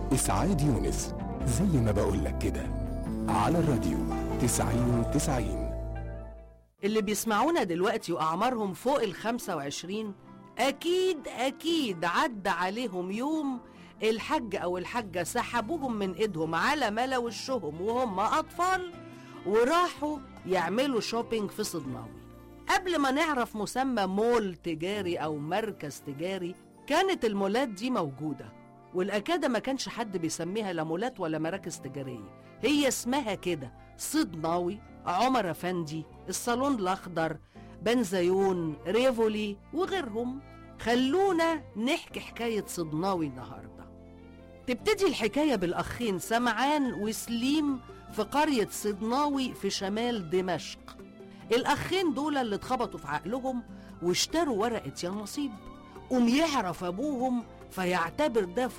إسعاد يونس، زي ما بقولك كده، على الراديو 90-90. اللي بيسمعونا دلوقتي وأعمارهم فوق ال25 أكيد عدى عليهم يوم الحاج أو الحاجة سحبوهم من إيدهم على ملا وشهم وهم أطفال وراحوا يعملوا شوبينج في صدناوي. قبل ما نعرف مسمى مول تجاري أو مركز تجاري كانت المولات دي موجودة، والأكادة ما كانش حد بيسميها لا مولات ولا مراكز تجارية، هي اسمها كده صدناوي، عمر أفندي، الصالون الأخضر، بنزيون، ريفولي وغيرهم. خلونا نحكي حكاية صدناوي النهاردة. تبتدي الحكاية بالأخين سمعان وسليم في قرية صدناوي في شمال دمشق. الأخين دول اللي اتخبطوا في عقلهم واشتروا ورقة يا نصيب، يعرف أبوهم فيعتبر ده